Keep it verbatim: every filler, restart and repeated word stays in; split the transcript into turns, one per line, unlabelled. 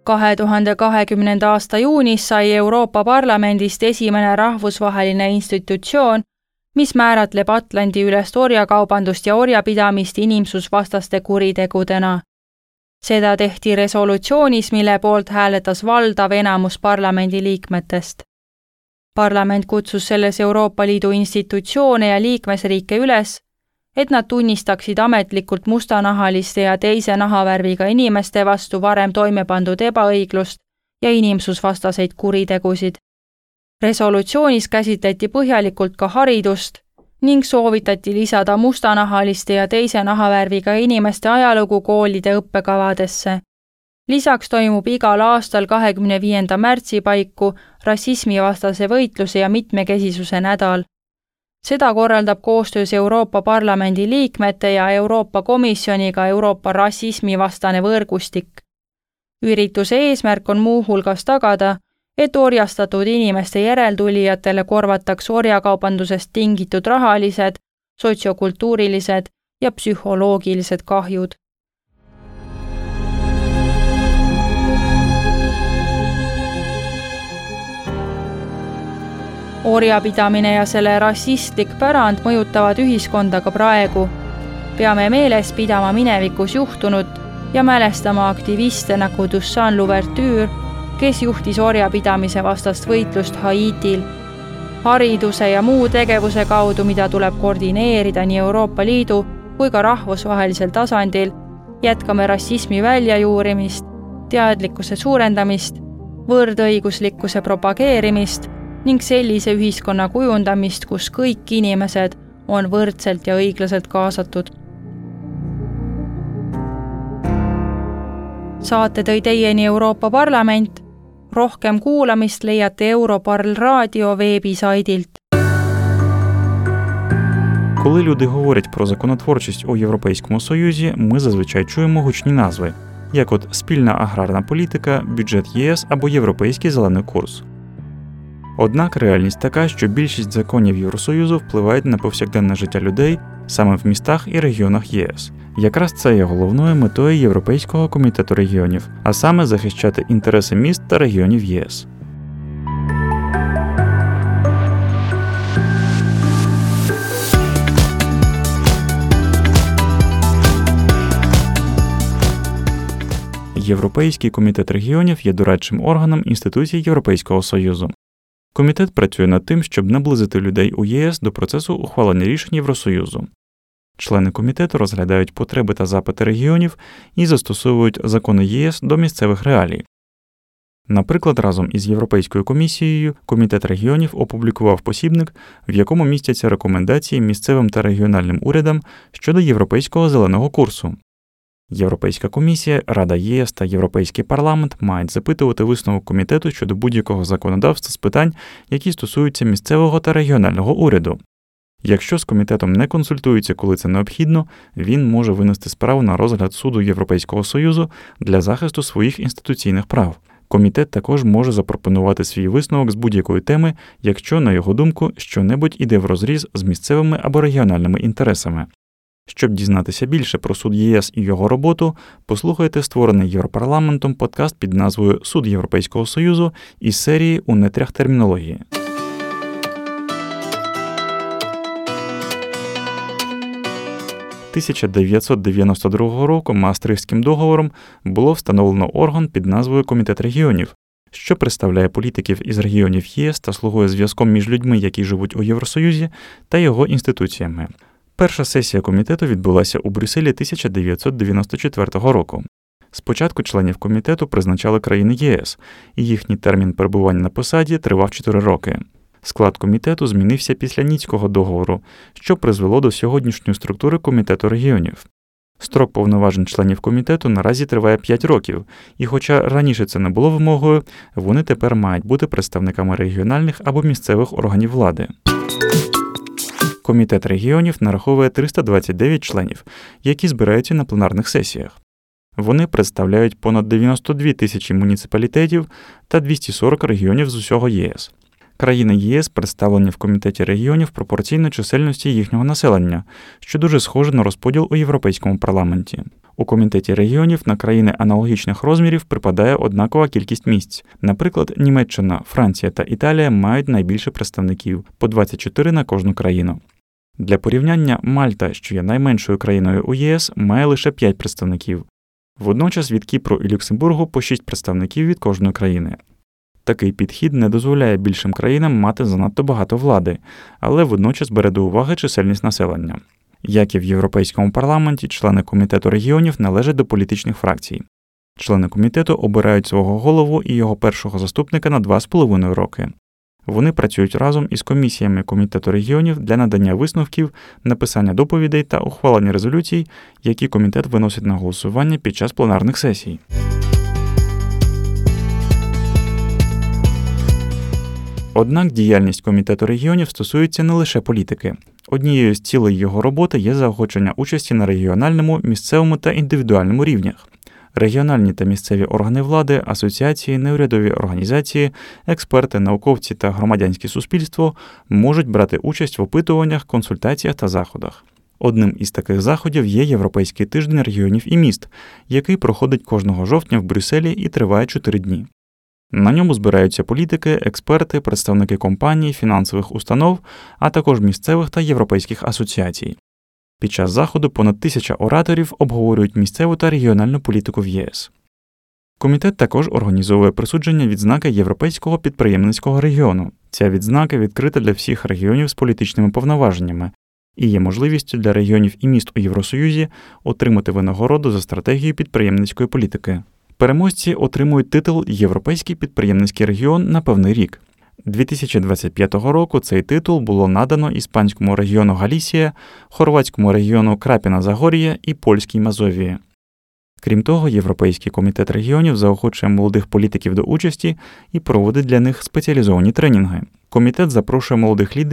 kahe tuhande kahekümnenda aasta juunis sai Euroopa Parlamendist esimene rahvusvaheline institutsioon, mis määratleb Atlandi-ülest orjakaubandust ja orjapidamist inimsusvastaste kuritegudena. Seda tehti resolutsioonis, mille poolt hääletas valdav enamus parlamendi liikmetest. Parlament kutsus selles Euroopa Liidu institutsioone ja liikmesriike üles, et nad tunnistaksid ametlikult mustanahaliste ja teise nahavärviga inimeste vastu varem toime pandud ebaõiglust ja inimsusvastaseid kuritegusid. Resolutsioonis käsitleti põhjalikult ka haridust ning soovitati lisada mustanahaliste ja teise nahavärviga inimeste ajalugu koolide õppekavadesse. Lisaks toimub igal aastal kahekümne viienda märtsi paiku rassismivastase võitluse ja mitmekesisuse nädal. Seda korraldab koostöös Euroopa Parlamendi liikmete ja Euroopa Komisjoniga Euroopa rassismivastane võrgustik. Ürituse eesmärk on muuhulgas tagada, et orjastatud inimeste järeltulijatele korvataks orjakaubandusest tingitud rahalised, sotsiokultuurilised ja psühholoogilised kahjud. Orjapidamine ja selle rassistlik pärand mõjutavad ühiskonda ka praegu. Peame meeles pidama minevikus juhtunut ja mälestama aktiviste nagu Toussaint Louverture, kes juhtis orjapidamise vastast võitlust Haitil. Hariduse ja muu tegevuse kaudu, mida tuleb koordineerida nii Euroopa Liidu kui ka rahvusvahelisel tasandil, jätkame rassismi väljajuurimist, teadlikkuse suurendamist, võrdõiguslikkuse propageerimist ning sellise ühiskonna kujundamist, kus kõik inimesed on võrdselt ja õiglaselt kaasatud. Saate tõi teieni Euroopa Parlament. Rohkem kuulamist leiate Europarl Рaadio веб-сайdilt.
Коли люди говорять про законотворчість у Європейському Союзі, ми зазвичай чуємо гучні назви, як от спільна аграрна політика, бюджет ЄС або Європейський зелений курс. Однак реальність така, що більшість законів Євросоюзу впливають на повсякденне життя людей саме в містах і регіонах ЄС. Якраз це є головною метою Європейського комітету регіонів, а саме захищати інтереси міст та регіонів ЄС. Європейський комітет регіонів є дорадчим органом інституцій Європейського Союзу. Комітет працює над тим, щоб наблизити людей у ЄС до процесу ухвалення рішень Євросоюзу. Члени комітету розглядають потреби та запити регіонів і застосовують закони ЄС до місцевих реалій. Наприклад, разом із Європейською комісією Комітет регіонів опублікував посібник, в якому містяться рекомендації місцевим та регіональним урядам щодо Європейського зеленого курсу. Європейська комісія, Рада ЄС та Європейський парламент мають запитувати висновок комітету щодо будь-якого законодавства з питань, які стосуються місцевого та регіонального уряду. Якщо з комітетом не консультуються, коли це необхідно, він може винести справу на розгляд суду Європейського Союзу для захисту своїх інституційних прав. Комітет також може запропонувати свій висновок з будь-якої теми, якщо, на його думку, що-небудь іде врозріз з місцевими або регіональними інтересами. Щоб дізнатися більше про суд ЄС і його роботу, послухайте створений Європарламентом подкаст під назвою «Суд Європейського Союзу» із серії «У нетрях термінології». тисяча дев'ятсот дев'яносто другого року Маастрихтським договором було встановлено орган під назвою Комітет регіонів, що представляє політиків із регіонів ЄС та слугує зв'язком між людьми, які живуть у Євросоюзі, та його інституціями. Перша сесія комітету відбулася у Брюсселі тисяча дев'ятсот дев'яносто четвертого року. Спочатку членів комітету призначали країни ЄС, і їхній термін перебування на посаді тривав чотири роки. Склад комітету змінився після Ніцького договору, що призвело до сьогоднішньої структури Комітету регіонів. Строк повноважень членів комітету наразі триває п'ять років, і хоча раніше це не було вимогою, вони тепер мають бути представниками регіональних або місцевих органів влади. Комітет регіонів нараховує триста двадцять дев'ять членів, які збираються на пленарних сесіях. Вони представляють понад дев'яносто дві тисячі муніципалітетів та двісті сорок регіонів з усього ЄС. Країни ЄС представлені в Комітеті регіонів пропорційно чисельності їхнього населення, що дуже схоже на розподіл у Європейському парламенті. У Комітеті регіонів на країни аналогічних розмірів припадає однакова кількість місць. Наприклад, Німеччина, Франція та Італія мають найбільше представників – по двадцять чотири на кожну країну. Для порівняння, Мальта, що є найменшою країною у ЄС, має лише п'ять представників. Водночас від Кіпру і Люксембургу по шість представників від кожної країни. Такий підхід не дозволяє більшим країнам мати занадто багато влади, але водночас бере до уваги чисельність населення. Як і в Європейському парламенті, члени Комітету регіонів належать до політичних фракцій. Члени комітету обирають свого голову і його першого заступника на два з половиною роки. Вони працюють разом із комісіями Комітету регіонів для надання висновків, написання доповідей та ухвалення резолюцій, які комітет виносить на голосування під час пленарних сесій. Однак діяльність Комітету регіонів стосується не лише політики. Однією з цілей його роботи є заохочення участі на регіональному, місцевому та індивідуальному рівнях. Регіональні та місцеві органи влади, асоціації, неурядові організації, експерти, науковці та громадянське суспільство можуть брати участь в опитуваннях, консультаціях та заходах. Одним із таких заходів є Європейський тиждень регіонів і міст, який проходить кожного жовтня в Брюсселі і триває чотири дні. На ньому збираються політики, експерти, представники компаній, фінансових установ, а також місцевих та європейських асоціацій. Під час заходу понад тисяча ораторів обговорюють місцеву та регіональну політику в ЄС. Комітет також організовує присудження відзнаки Європейського підприємницького регіону. Ця відзнака відкрита для всіх регіонів з політичними повноваженнями і є можливістю для регіонів і міст у Євросоюзі отримати винагороду за стратегію підприємницької політики. Переможці отримують титул «Європейський підприємницький регіон» на певний рік. дві тисячі двадцять п'ятого року цей титул було надано іспанському регіону Галісія, хорватському регіону Крапіна-Загор'я і польській Мазовії. Крім того, Європейський комітет регіонів заохочує молодих політиків до участі і проводить для них спеціалізовані тренінги. Комітет запрошує молодих лідерів